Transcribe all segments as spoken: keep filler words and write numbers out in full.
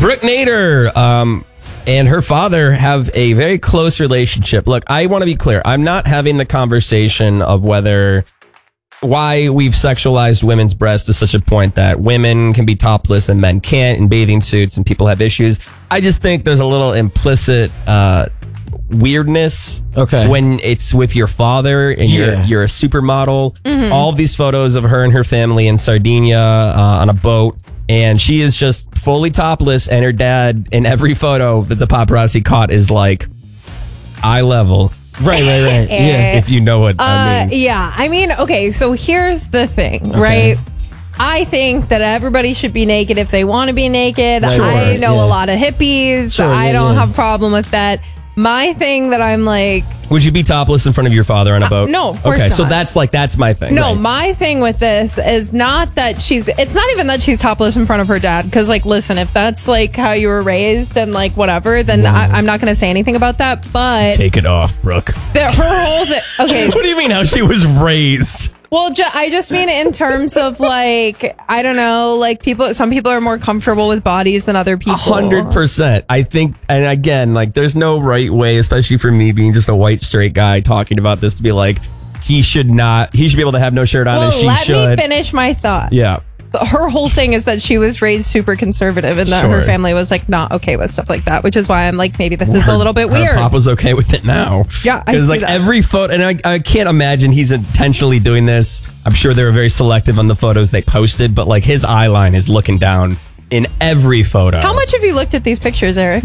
Brooke Nader um, and her father have a very close relationship. Look, I want to be clear. I'm not having the conversation of whether why we've sexualized women's breasts to such a point that women can be topless and men can't in bathing suits and people have issues. I just think there's a little implicit uh, weirdness okay. when it's with your father and yeah. you're you're a supermodel. Mm-hmm. All of these photos of her and her family in Sardinia uh, on a boat, and she is just fully topless, and her dad in every photo that the paparazzi caught is like eye level. Right, right, right. Yeah, if you know what uh, I mean. Yeah, I mean, okay, so here's the thing, okay. right? I think that everybody should be naked if they want to be naked. Sure, I know yeah. a lot of hippies. Sure, I yeah, don't yeah. have a problem with that. My thing that I'm like... Would you be topless in front of your father on a boat? Uh, no, of course Okay, not. so that's like, that's my thing. No, right? my thing with this is not that she's... It's not even that she's topless in front of her dad. Because, like, listen, if that's, like, how you were raised and, like, whatever, then I, I'm not going to say anything about that. But... Take it off, Brooke. The, her whole... Th- okay. What do you mean how she was raised? Well, ju- I just mean in terms of, like, I don't know, like, people, some people are more comfortable with bodies than other people. A hundred percent. I think, and again, like, there's no right way, especially for me being just a white straight guy talking about this, to be like, he should not, he should be able to have no shirt on Well, and she let should. me finish my thought. Yeah. Her whole thing is that she was raised super conservative and that Sure. her family was, like, not okay with stuff like that, which is why I'm like, maybe this is Her- a little bit her weird. Papa's okay with it now. Yeah, I Because see like that. every photo, and I, I can't imagine he's intentionally doing this. I'm sure they were very selective on the photos they posted, but like his eye line is looking down in every photo. How much have you looked at these pictures, Eric?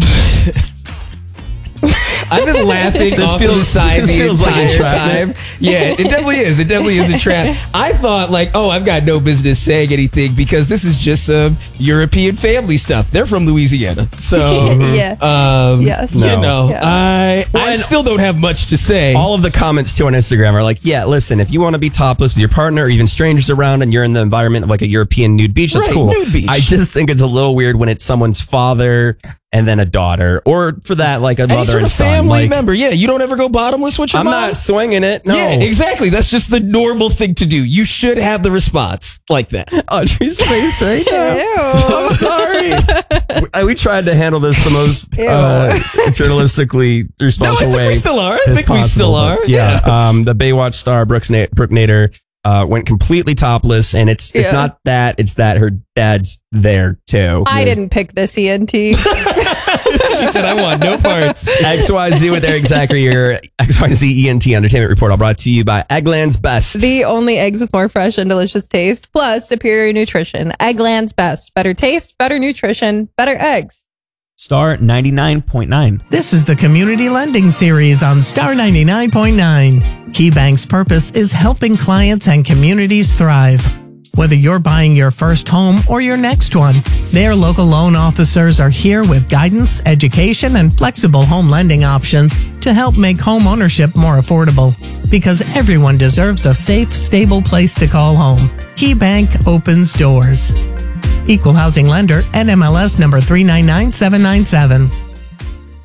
I've been laughing This off feels- to the side this the feels like entire entrapment. time. Yeah, it definitely is. It definitely is a trap. I thought like, oh, I've got no business saying anything because this is just some European family stuff. They're from Louisiana, so Yeah. Um, Yes. You No. know, Yeah. I Well, I and- still don't have much to say. All of the comments too on Instagram are like, yeah, listen, if you want to be topless with your partner or even strangers around and you're in the environment of like a European nude beach, that's Right, cool. nude beach. I just think it's a little weird when it's someone's father and then a daughter, or for that, like a Any mother sort and of son. family Like, member. Yeah, you don't ever go bottomless with your I'm mom? not swinging it. No. Yeah, exactly. That's just the normal thing to do. You should have the response like that. Audrey's face right now. Ew. I'm sorry. we, we tried to handle this the most uh, journalistically responsible No, I think way. we still are. I as think we still possible, but are. Yeah. Yeah. Um, the Baywatch star Brooks Na- Brooke Nader uh, went completely topless, and it's Yeah. it's not that. It's that her dad's there too. I didn't pick this, E N T. She said, I want no parts. X Y Z with Eric Zachary, your X Y Z E N T Entertainment Report, all brought to you by Eggland's Best. The only eggs with more fresh and delicious taste, plus superior nutrition. Eggland's Best. Better taste, better nutrition, better eggs. Star ninety-nine point nine. This is the Community Lending Series on Star ninety-nine point nine. KeyBank's purpose is helping clients and communities thrive. Whether you're buying your first home or your next one, their local loan officers are here with guidance, education, and flexible home lending options to help make home ownership more affordable. Because everyone deserves a safe, stable place to call home. KeyBank opens doors. Equal housing lender, N M L S number three nine nine seven nine seven.